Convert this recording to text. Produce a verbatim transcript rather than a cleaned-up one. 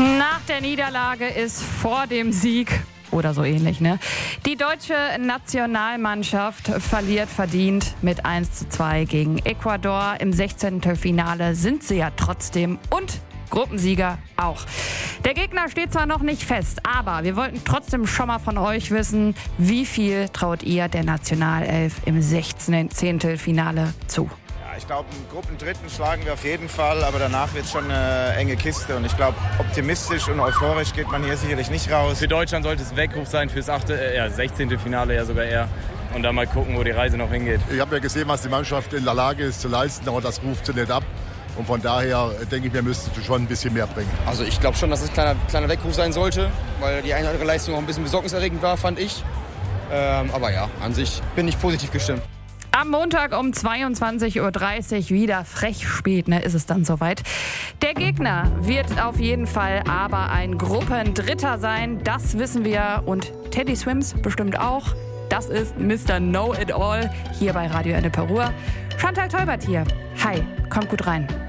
Nach der Niederlage ist vor dem Sieg oder so ähnlich, ne? Die deutsche Nationalmannschaft verliert verdient mit eins zu zwei gegen Ecuador. Im Sechzehntelfinale sind sie ja trotzdem und Gruppensieger auch. Der Gegner steht zwar noch nicht fest, aber wir wollten trotzdem schon mal von euch wissen, wie viel traut ihr der Nationalelf im Sechzehntelfinale zu? Ich glaube, einen Gruppendritten schlagen wir auf jeden Fall, aber danach wird es schon eine enge Kiste. Und ich glaube, optimistisch und euphorisch geht man hier sicherlich nicht raus. Für Deutschland sollte es Weckruf sein, fürs achte, äh, ja, Sechzehntelfinale ja sogar eher. Und dann mal gucken, wo die Reise noch hingeht. Ich habe ja gesehen, was die Mannschaft in der Lage ist zu leisten, aber das ruft sie nicht ab. Und von daher denke ich, wir müssten schon ein bisschen mehr bringen. Also ich glaube schon, dass es ein kleiner, kleiner Weckruf sein sollte, weil die eine oder andere Leistung auch ein bisschen besorgniserregend war, fand ich. Ähm, aber ja, an sich bin ich positiv gestimmt. Am Montag um zweiundzwanzig Uhr dreißig, wieder frech spät, ne, ist es dann soweit. Der Gegner wird auf jeden Fall aber ein Gruppendritter sein, das wissen wir. Und Teddy Swims bestimmt auch. Das ist Mister Know It All hier bei Radio Ennepe Ruhr. Chantal Teubert hier. Hi, kommt gut rein.